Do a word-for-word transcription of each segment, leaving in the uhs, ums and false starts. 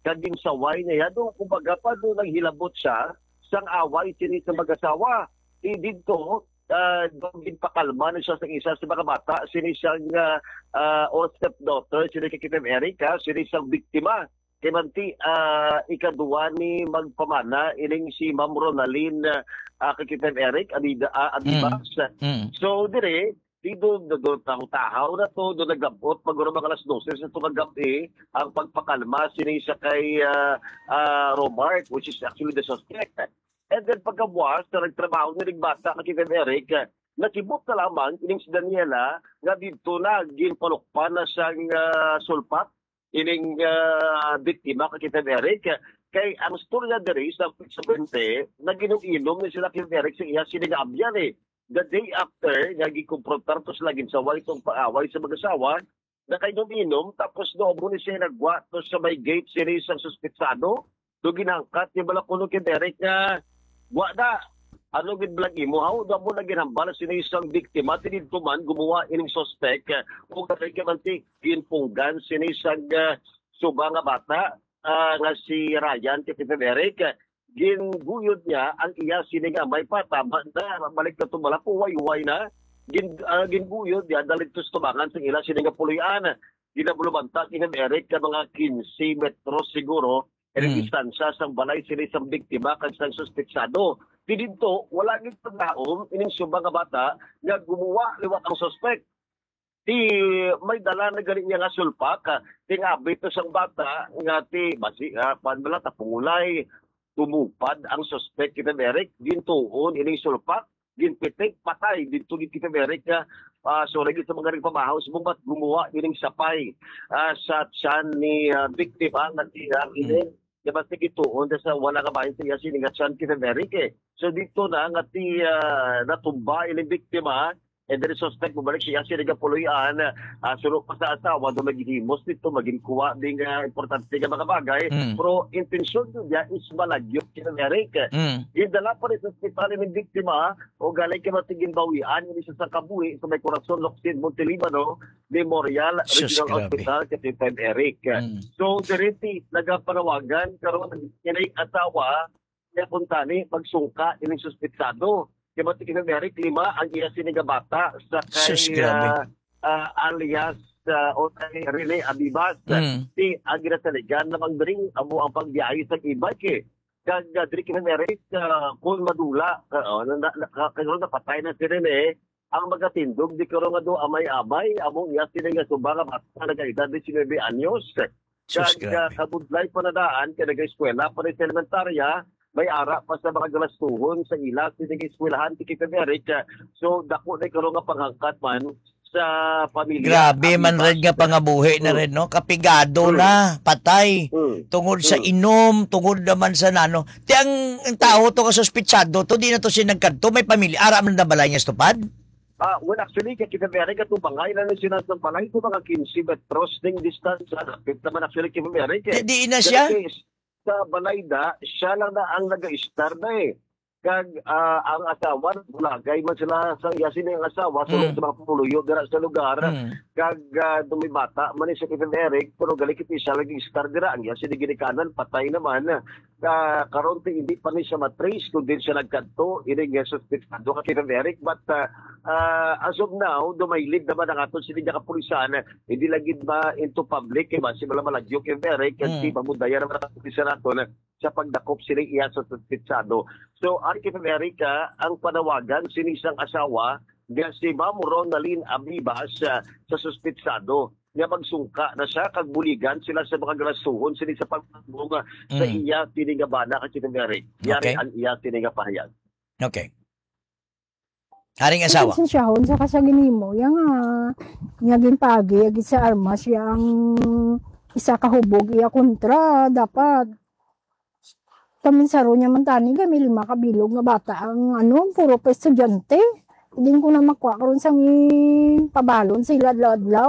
kaging saway niya do kumbaga pa do naghilabot siya sang away sini sa mag-asawa. Di dito uh, din pakalma na siya sa isa sa mga bata sini siyang uh, uh, or stepdaughter sini kay Kim Erica sini siyang biktima. Kay manti uh, ikaduwa ni magpamana ining si Ma'am Ronalyn uh, kay Kim Eric Adida uh, Adibas. Mm. Mm. So dire dito do do tahaw na to do nagabot pag mga alas dose sa to gabi ang pagpakalma sini sa kay uh, uh, Robert, which is actually the suspect. And then pagkabuas na nagtrabaho ni bata kay Kim Eric, nakibot na lamang ining si Daniela nga dito na ginpalukpan na siyang uh, sulpat ining uh, biktima kay Kim Eric. Kay ang storya diri sa twenty na ginom-inom ni sila Kim Eric sa iya sinigabyan eh. The day after, nagikumprontar to sila ginsaway itong paaway sa mag-asawa, na kainom-inom, tapos doon mo ni siya nagwa to sa may gate series ang suspitsado, do ginangkat, yung balakuno kay Derek na, wa na, ano ginblag imo, how doon mo na ginambala sila isang biktima, tinito man, gumawa ining suspect, kung katay kamanti, ginpunggan sila isang uh, suba nga bata, uh, nga si Ryan, kay Derek, ginguyod niya ang iya siniga may patama na balik na tumala po way-way na gin uh, ginguyod niya dalit to tubangan sa ila siniga puloyan ginabulubanta Kim Eric ka mga fifteen metros siguro mm. ang distansya sang balay sila isang biktima kan sang suspetsado didto wala gid pagdaom ining subang nga bata nga gumawa liwat ang suspect ti may dala na gani niya nga sulpak tingabi to sang bata nga ti basi uh, panbala tapulay tumupad ang suspect Kim Eric, gintuon, ining sulpak, ginpitik, patay, dito ni Kim Eric na uh, so rin sa mga rin pamahaw, sumabat gumawa ining sapay uh, sa tiyan ni uh, biktima na tiyang ining diba tigituon sa wala ka bahin siya siningat tiyan Kim Eric eh. So dito na nga ti uh, natumba ining biktima and then suspect bumalik siya siya nagapuluyan uh, suro pa sa asawa do maghihimos dito maging kuha ding uh, importante nga mga bagay mm. pero intensyon niya is malagyok Kim Eric mm. gidala pa rin sa hospital ng biktima o galay kay matiging bawian ni sa kabuhi sa may Corazon Locsin Montelibano Memorial Regional Hospital kay Kim Eric mm. so direti nagapanawagan karon kinay asawa niya puntani pagsungka ining suspetsado kaya mati Kim Eric, lima ang iya siniga bata sa kay uh, uh, alias uh, o kay Rene Abibas. Mm. Si Agira Saligan namang dring amo ang pagbiyahe sa e-bike eh. Kag uh, diri Kim Eric, uh, kung madula, uh, na, na, na, na, napatay na si Rene, ang magatindog, di karoon nga do amay-amay, among iya siniga subanga bata na nag-edad ni nineteen anyos. Kag uh, kabudlay pa na daan, kaya nag-eskwela pa rin sa elementarya, may ara pa sa mga galastuhon sa ila sige eskwelahan ti Kim Eric so dako na karon nga panghangkat man sa pamilya grabe man red nga pangabuhi mm. na red no kapigado mm. na patay mm. tungod mm. sa inom tungod naman sa nano ti ang, ang tao to ka suspitsado to di na to sinagkadto may pamilya ara man na balay niya stupad. Ah, well actually kay Kim Eric at bangay na siya ng balay ko mga fifteen metros ding distance kapit naman actually Kim Eric eh. Di na siya sa Balayda, siya lang na ang nag-star na eh. Kag uh, ang asawa, bulagay man sila sa yasin ng asawa, mm. sa mga puluyo, dira sa lugar. Mm. Kag uh, dumibata, man siya Kim Eric, pero galikit siya lagi star dira. Ang yasin ng ginikanan, patay naman. Uh, karon hindi pa ni siya matrace kung din siya nagkanto, ining suspetsado ka Kim Eric. But uh, uh, as of now, dumaylid naman ang aton sila kapulisan, hindi lagi ba into public, kaya si Mala Malagyo Kim Eric, kasi mm. pamudaya naman ang kapulisan natin sa pagdakop sila iya sa suspetsado. So, ang Kim Erica, ang panawagan sinisang asawa nga si Ma'am Ronalyn Abibas uh, sa suspetsado nga magsungka na siya kag buligan sila sa mga grasuhon sila sa pagpagmong mm. sa iya tiningabana kay Kim Eric. Yari okay. ang iya tiningapahayag. Okay. Haring asawa. Kasi siya hon sa kasaginimo, yang uh, ngaging pagi, agit sa armas, yang isa kahubog, iya kontra, dapat kami sa niya man tani kami lima kabilog nga bata ang ano puro pa estudyante hindi ko na makuha karon sang pabalon sa iladlaw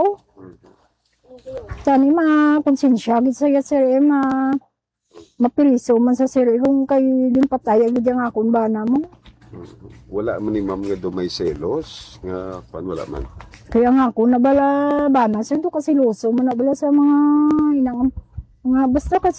tani ma konsensya gid saya sir eh, ma mapiliso man sa sir kung kay din patay gid ang akon bana mo wala man ni ma'am nga do may selos nga pan wala man kaya nga ako nabala bana sa do kasi luso man nabala sa mga inang mga basta kasi